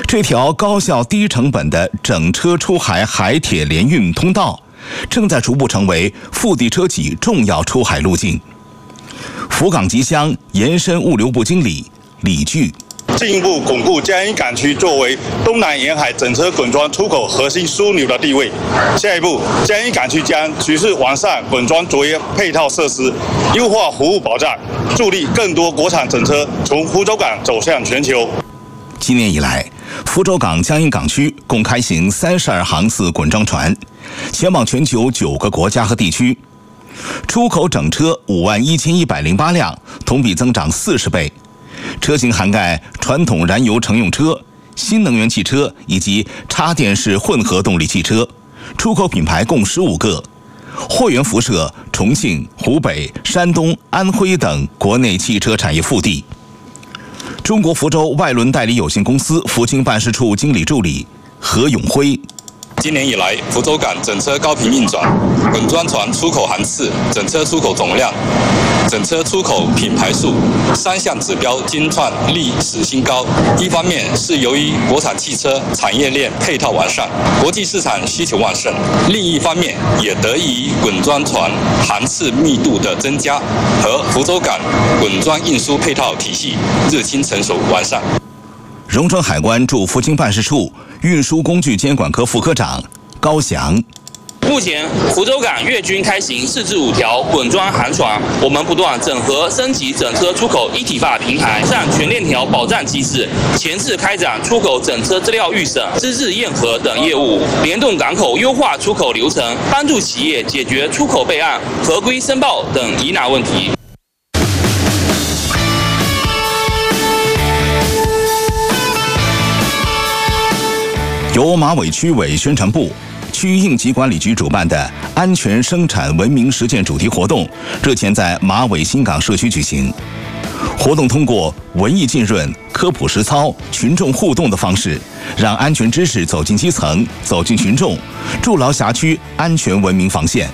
这条高效低成本的整车出海海铁联运通道，正在逐步成为富地车企重要出海路径。福港集箱延伸物流部经理李巨。 进一步巩固嘉义港区作为东南沿海整车滚装出口核心枢纽的地位。下一步，嘉义港区将持续完善滚装作业配套设施，优化服务保障，助力更多国产整车从福州港走向全球。 今年以来，福州港嘉义港区共开行32航次滚装船，前往全球9个国家和地区，出口整车51108辆，同比增长40倍。车型涵盖传统燃油乘用车、新能源汽车以及插电式混合动力汽车，出口品牌共15个，货源辐射重庆、湖北、山东、安徽等国内汽车产业腹地。中国福州外轮代理有限公司福清办事处经理助理何永辉。 今年以来，福州港整车高频运转，滚装船出口航次、整车出口总量、整车出口品牌数3项指标均创历史新高。一方面是由于国产汽车产业链配套完善，国际市场需求旺盛；另一方面也得益于滚装船航次密度的增加和福州港滚装运输配套体系日趋成熟完善。 荣成海关驻福清办事处运输工具监管科副科长高翔。 目前，福州港月均开行4至5条滚装航船，我们不断整合升级整车出口一体化平台，上全链条保障机制，前置开展出口整车资料预审、资质验核等业务，联动港口优化出口流程，帮助企业解决出口备案、合规申报等疑难问题。 由马尾区委宣传部、区应急管理局主办的安全生产文明实践主题活动，日前在马尾新港社区举行。活动通过文艺浸润、科普实操、群众互动的方式，让安全知识走进基层、走进群众，筑牢辖区安全文明防线。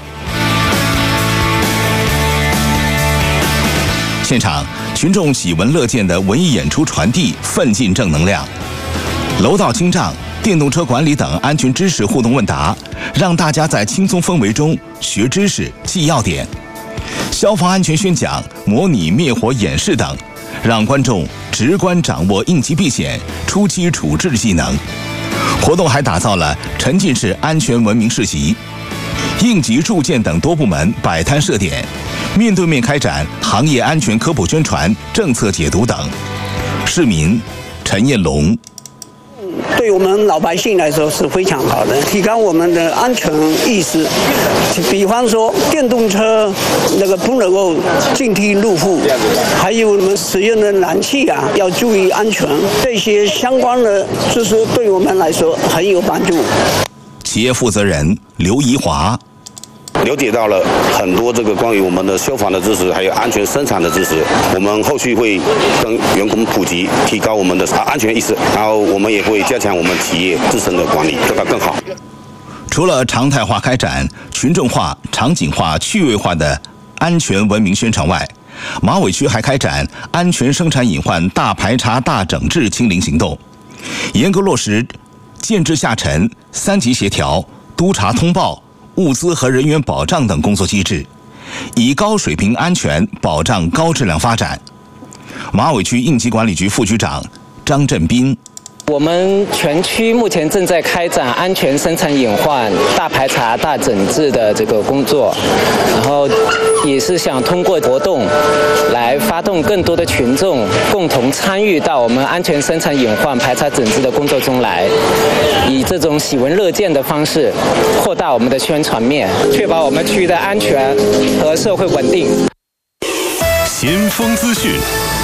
现场，群众喜闻乐见的文艺演出传递奋进正能量，楼道清障、电动车管理等安全知识互动问答，让大家在轻松氛围中学知识、记要点。消防安全宣讲、模拟灭火演示等，让观众直观掌握应急避险、初期处置技能。活动还打造了沉浸式安全文明市集，应急铸件等多部门摆摊设点，面对面开展行业安全科普宣传、政策解读等。市民陈彦龙。 对我们老百姓来说是非常好的，提高我们的安全意识。比方说，电动车那个不能够进梯入户，还有我们使用的燃气啊，要注意安全。这些相关的知识对我们来说很有帮助。 企业负责人刘怡华。 了解到了很多这个关于我们的消防的知识，还有安全生产的知识。我们后续会跟员工普及，提高我们的安全意识，然后我们也会加强我们企业自身的管理，做到更好。 除了常态化开展群众化、场景化、趣味化的安全文明宣传外，马尾区还开展安全生产隐患大排查、大整治清零行动，严格落实建制下沉、3级协调、督查通报、物资和人员保障等工作机制，以高水平安全保障高质量发展。马尾区应急管理局副局长张振斌。 我们全区目前正在开展安全生产隐患大排查、大整治的这个工作，然后也是想通过活动来发动更多的群众共同参与到我们安全生产隐患排查整治的工作中来，以这种喜闻乐见的方式扩大我们的宣传面，确保我们区的安全和社会稳定。 先锋资讯。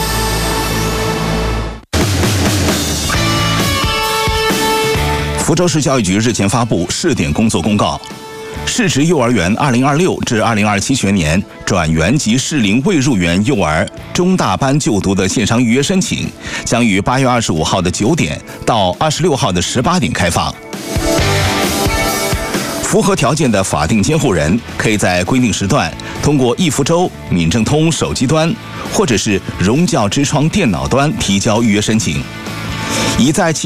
福州市教育局日前发布试点工作公告，市直幼儿园2026至2027学年转园及适龄未入园幼儿中大班就读的线上预约申请，将于8月25号的9点到26号的18点开放。符合条件的法定监护人可以在规定时段通过易福州、闽政通手机端或者是融教之窗电脑端提交预约申请，已在其